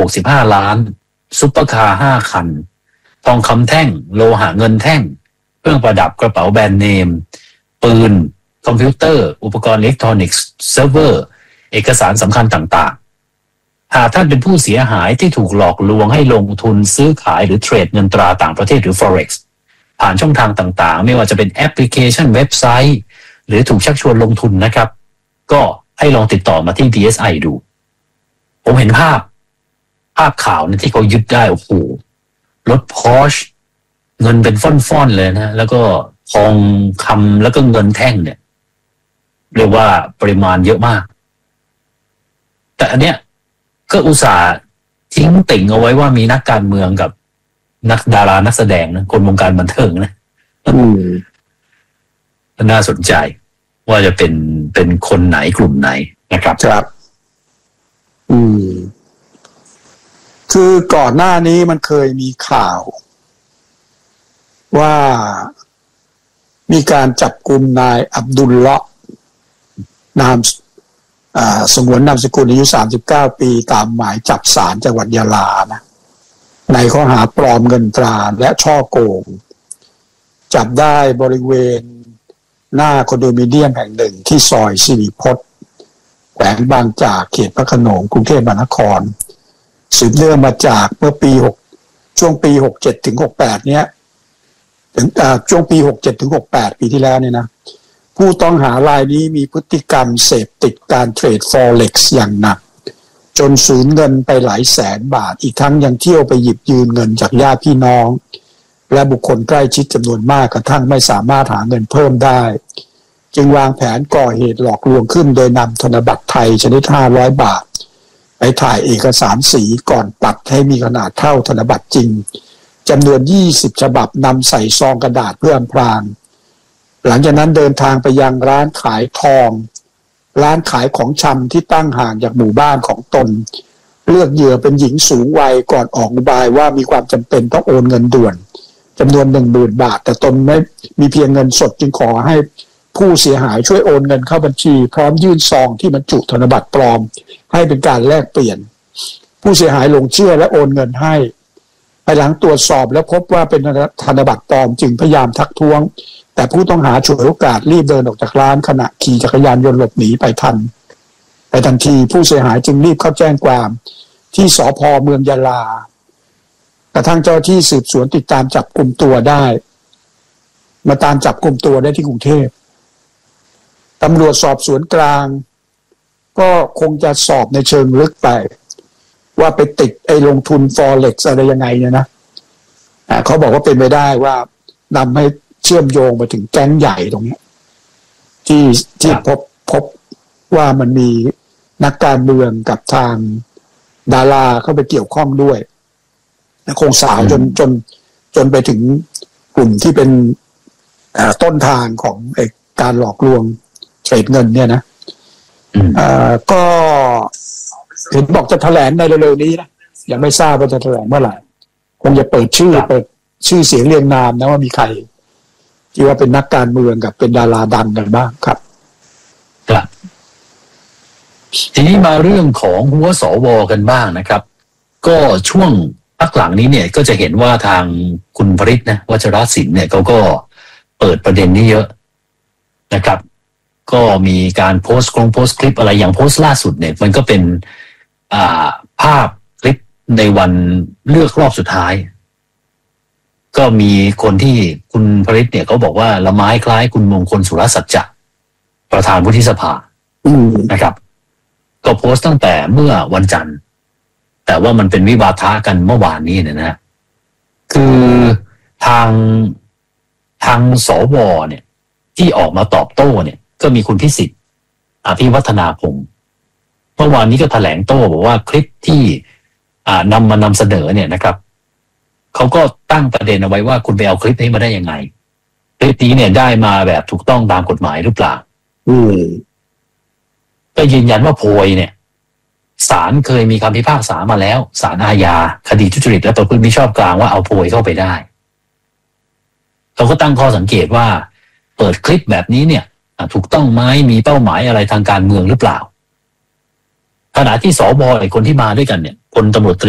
65 ล้านซุปเปอร์คาร์5 คันทองคำแท่งโลหะเงินแท่งเครื่องประดับกระเป๋าแบรนด์เนมปืนคอมพิวเตอร์อุปกรณ์อิเล็กทรอนิกส์เซิร์ฟเวอร์เอกสารสำคัญต่างๆหากท่านเป็นผู้เสียหายที่ถูกหลอกลวงให้ลงทุนซื้อขายหรือเทรดเงินตราต่างประเทศหรือ Forex ผ่านช่องทางต่างๆไม่ว่าจะเป็นแอปพลิเคชันเว็บไซต์หรือถูกชักชวนลงทุนนะครับก็ให้ลองติดต่อมาที่ DSI ดูผมเห็นภาพข่าวนะที่เขายึดได้โอ้โหรถ Porsche เงินเป็นฟ่อนๆเลยนะแล้วก็ทองคำแล้วก็เงินแท่งเนี่ยเรียกว่าปริมาณเยอะมากแต่อันเนี้ยก็อุตส่าห์ทิ้งติ่งเอาไว้ว่ามีนักการเมืองกับนักดารานักแสดงนะคนวงการบันเทิงนะน่าสนใจว่าจะเป็นคนไหนกลุ่มไหนนะครับครับคือก่อนหน้านี้มันเคยมีข่าวว่ามีการจับกุมนายอับดุลเลาะห์นามสงวนนามสกุลอายุ39 ปีตามหมายจับศาลจังหวัดยะลานะในข้อหาปลอมเงินตราและฉ้อโกงจับได้บริเวณหน้าคอนโดมิเนียมแห่งหนึ่งที่ซอยสิริพจน์แขวงบางจากเขตพระโขนงกรุงเทพมหานครสืบเนื่องมาจากเมื่อช่วงปี67ถึง68เนี้ยถึงช่วงปี67ถึง68ปีที่แล้วเนี่ยนะผู้ต้องหารายนี้มีพฤติกรรมเสพติดการเทรด Forex อย่างหนักจนสูญเงินไปหลายแสนบาทอีกทั้งยังเที่ยวไปหยิบยืมเงินจากญาติพี่น้องและบุคคลใกล้ชิดจำนวนมากกระทั่งไม่สามารถหาเงินเพิ่มได้จึงวางแผนก่อเหตุหลอกลวงขึ้นโดยนำธนบัตรไทยชนิด500 บาทไปถ่ายเอกสารสีก่อนตัดให้มีขนาดเท่าธนบัตรจริงจำนวน20 ฉบับนำใส่ซองกระดาษเพื่ออำพรางหลังจากนั้นเดินทางไปยังร้านขายทองร้านขายของชำที่ตั้งห่างจากหมู่บ้านของตนเลือกเหยื่อเป็นหญิงสูงวัยก่อนออกอุบายว่ามีความจำเป็นต้องโอนเงินด่วนจำนวน 10,000 บาทแต่ตนไม่มีเพียงเงินสดจึงขอให้ผู้เสียหายช่วยโอนเงินเข้าบัญชีพร้อมยื่นซองที่บรรจุธนบัตรปลอมให้เป็นการแลกเปลี่ยนผู้เสียหายหลงเชื่อและโอนเงินให้ภายหลังตรวจสอบแล้วพบว่าเป็นธนบัตรปลอมจึงพยายามทักท้วงแต่ผู้ต้องหาฉวยโอกาสรีบเดินออกจากร้านขณะขี่จักรยานยนต์หลบหนีไปทันทีผู้เสียหายจึงรีบเข้าแจ้งความที่สภ.เมืองยะลากระทั่งเจ้าที่สืบสวนติดตามจับกุมตัวได้มาตามจับกุมตัวได้ที่กรุงเทพตำรวจสอบสวนกลางก็คงจะสอบในเชิงลึกไปว่าไปติดลงทุน Forex อะไรยังไงเนี่ยนะเขาบอกว่าเป็นไปได้ว่านำให้เชื่อมโยงมาถึงแก๊งใหญ่ตรงนี้ที่พบว่ามันมีนักการเมืองกับทางดาราเข้าไปเกี่ยวข้องด้วยคงสาวจนไปถึงกลุ่มที่เป็นต้นทางของการหลอกลวงเทรดเงินเนี่ยนะก็เห็นบอกจะแถลงในเร็วๆนี้นะยังไม่ทราบว่าจะแถลงเมื่อไหร่คงจะเปิดชื่อเสียงเรียงนามนะว่ามีใครที่ว่าเป็นนักการเมืองกับเป็นดาราดังกันบ้างครับครับทีนี้มาเรื่องของหัวสวกันบ้างนะครับก็ช่วงพักหลังนี้เนี่ยก็จะเห็นว่าทางคุณพฤทธิ์นะวัชรศิลป์เนี่ยเขาก็เปิดประเด็นนี้เยอะนะครับก็มีการโพสต์คลิปอะไรอย่างโพสต์ล่าสุดเนี่ยมันก็เป็นภาพคลิปในวันเลือกรอบสุดท้ายก็มีคนที่คุณพฤทธิ์เนี่ยเขาบอกว่าละไม้คล้ายคุณมงคลสุรสัจจะประธานวุฒิสภานะครับก็โพสต์ตั้งแต่เมื่อวันจันทร์แต่ว่ามันเป็นวิวาทะกันเมื่อวานนี้เนี่ยนะคือทางสวเนี่ยที่ออกมาตอบโต้เนี่ยก็มีคุณพิสิทธิ์อภิวัฒนาพงศ์เมื่อวานนี้ก็แถลงโต้บอกว่าคลิปที่นำเสนอเนี่ยนะครับเขาก็ตั้งประเด็นเอาไว้ว่าคุณไปเอาคลิปนี้มาได้ยังไงคลิปนี้เนี่ยได้มาแบบถูกต้องตามกฎหมายหรือเปล่าก็ยืนยันว่าโพยเนี่ยศาลเคยมีคำพิพากษามาแล้วศาลอาญาคดีทุจริตและประพฤติมิชอบกลางว่าเอาโพยเข้าไปได้เขาก็ตั้งข้อสังเกตว่าเปิดคลิปแบบนี้เนี่ยถูกต้องไหมมีเป้าหมายอะไรทางการเมืองหรือเปล่าขณะที่สว.คนที่มาด้วยกันเนี่ยพลตำรวจตรี